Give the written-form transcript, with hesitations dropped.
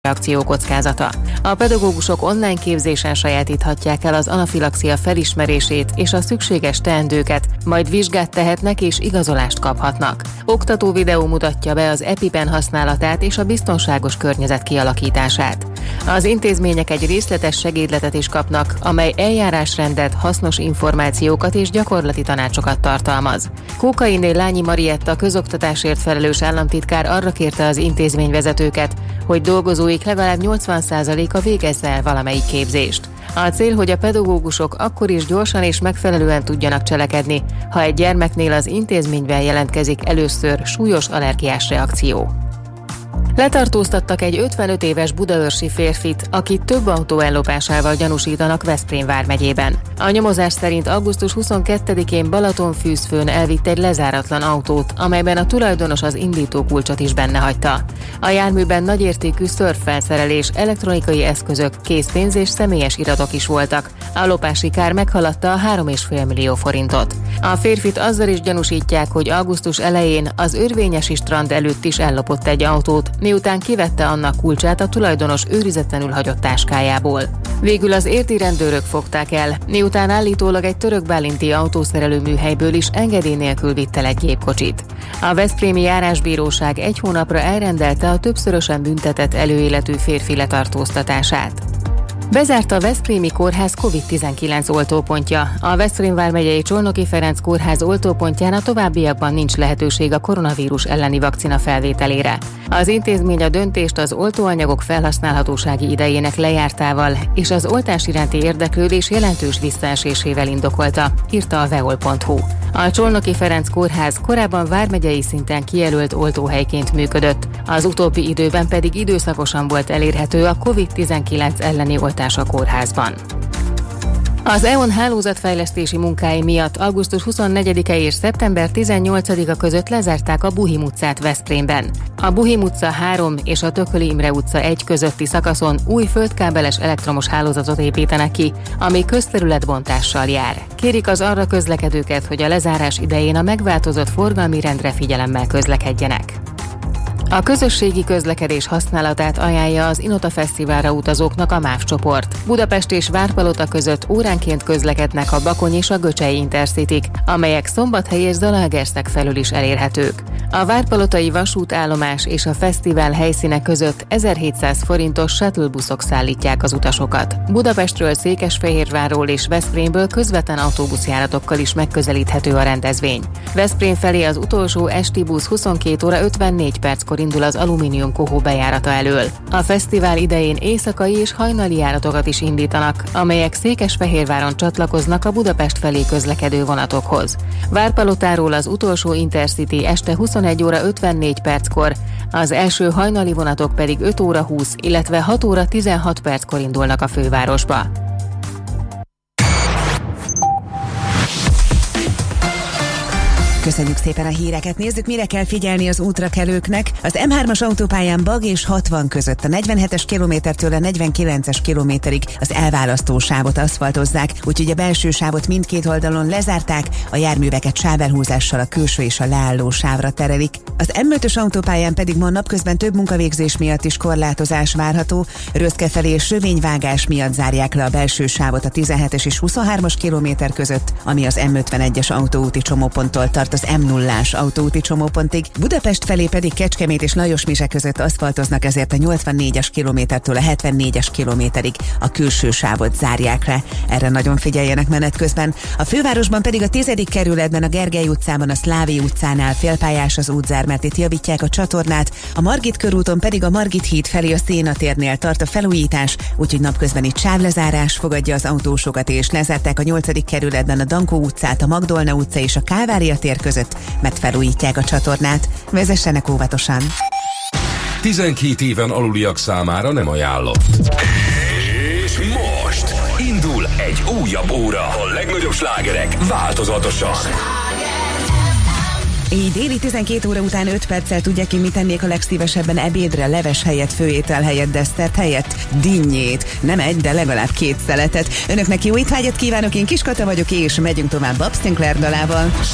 reakció kockázata. A pedagógusok online képzésen sajátíthatják el az anafilaxia felismerését és a szükséges teendőket, majd vizsgát tehetnek és igazolást kaphatnak. Oktató videó mutatja be az EpiPen használatát és a biztonságos környezet kialakítását. Az intézmények egy részletes segédletet is kapnak, amely eljárásrendet, hasznos információkat és gyakorlati tanácsokat tartalmaz. Kókainé Lányi Marietta közoktatásért felelős államtitkár arra kérte az intézményvezetőket, hogy dolgozóik legalább 80%-a végezze el valamelyik képzést. A cél, hogy a pedagógusok akkor is gyorsan és megfelelően tudjanak cselekedni, ha egy gyermeknél az intézményben jelentkezik először súlyos allergiás reakció. Letartóztattak egy 55 éves budaörsi férfit, akit több autó ellopásával gyanúsítanak Veszprém vármegyében. A nyomozás szerint augusztus 22-én Balatonfűzfőn elvitt egy lezáratlan autót, amelyben a tulajdonos az indítókulcsot is benne hagyta. A járműben nagyértékű szörffelszerelés, elektronikai eszközök, készpénz és személyes iratok is voltak. A lopási kár meghaladta a 3,5 millió forintot. A férfit azzal is gyanúsítják, hogy augusztus elején az Örvényesi strand előtt is ellopott egy autót, miután kivette annak kulcsát a tulajdonos őrizetlenül hagyott táskájából. Végül az érdi rendőrök fogták el, miután állítólag egy török-bálinti autószerelő műhelyből is engedély nélkül vitt el egy gépkocsit. A veszprémi járásbíróság 1 hónapra elrendelte a többszörösen büntetett előéletű férfi letartóztatását. Bezárt a Veszprémi Kórház COVID-19 oltópontja. A Veszprém vármegyei Csolnoki Ferenc Kórház oltópontján a továbbiakban nincs lehetőség a koronavírus elleni vakcina felvételére. Az intézmény a döntést az oltóanyagok felhasználhatósági idejének lejártával és az oltás iránti érdeklődés jelentős visszaesésével indokolta, írta a veol.hu. A Csolnoki Ferenc Kórház korábban vármegyei szinten kijelölt oltóhelyként működött, az utóbbi időben pedig időszakosan volt elérhető a COVID-19 elleni oltás a kórházban. Az EON hálózatfejlesztési munkái miatt augusztus 24-e és szeptember 18-a között lezárták a Buhim utcát Veszprémben. A Buhim utca 3 és a Tököli Imre utca 1 közötti szakaszon új földkábeles elektromos hálózatot építenek ki, ami közterületbontással jár. Kérik az arra közlekedőket, hogy a lezárás idején a megváltozott forgalmi rendre figyelemmel közlekedjenek. A közösségi közlekedés használatát ajánlja az Inota Fesztiválra utazóknak a MÁV csoport. Budapest és Várpalota között óránként közlekednek a Bakony és a Göcsei Intercityk, amelyek Szombathely és Zalaegerszeg felül is elérhetők. A várpalotai vasútállomás és a fesztivál helyszíne között 1700 forintos shuttle-buszok szállítják az utasokat. Budapestről, Székesfehérvárról és Veszprémből közvetlen autóbuszjáratokkal is megközelíthető a rendezvény. Veszprém felé az utolsó esti busz 22 óra 54 perckor indul az alumínium kohó bejárata elől. A fesztivál idején éjszakai és hajnali járatokat is indítanak, amelyek Székesfehérváron csatlakoznak a Budapest felé közlekedő vonatokhoz. Várpalotáról az utolsó Intercity este 21 óra 54 perckor, az első hajnali vonatok pedig 5 óra 20, illetve 6 óra 16 perckor indulnak a fővárosba. Köszönjük szépen a híreket. Nézzük, mire kell figyelni az útrakelőknek. Az M3-as autópályán Bag és 60 között a 47-es kilométertől a 49-es kilométerig az elválasztó sávot aszfaltozzák, úgyhogy a belső sávot mindkét oldalon lezárták, a járműveket sávelhúzással a külső és a leálló sávra terelik. Az M5-ös autópályán pedig ma napközben több munkavégzés miatt is korlátozás várható. Röszke felé és sövényvágás miatt zárják le a belső sávot a 17-es és 23-as kilométer között, ami az M51-es autóúti csomóponttól tart az M0-ás autóúti csomópontig. Budapest felé pedig Kecskemét és Lajosmise között aszfaltoznak, ezért a 84-es kilométertől a 74-es kilométerig a külső sávot zárják le. Erre nagyon figyeljenek menet közben. A fővárosban pedig a 10. kerületben a Gergely utcában a Szlávi utcánál félpályás az útzár, mert itt javítják a csatornát. A Margit körúton pedig a Margit híd felé a Széna térnél tart a felújítás, úgyhogy napközben itt sávlezárás fogadja az autósokat, és lezárták a 8. kerületben a Dankó utcát, a Magdolna utca és a Kálvária tér között, mert felújítják a csatornát. Vezessenek óvatosan! 12 éven aluliak számára nem ajánlott. És most indul egy újabb óra. A legnagyobb slágerek változatosan. Így déli 12 óra után 5 perccel tudják ki, mit tennék a legszívesebben ebédre, leves helyett, főétel helyett, desszert helyett, dinnyét. Nem egy, de legalább 2 szeletet. Önöknek jó étvágyat kívánok, én Kis Kata vagyok, és megyünk tovább Bob Sinclair dalával.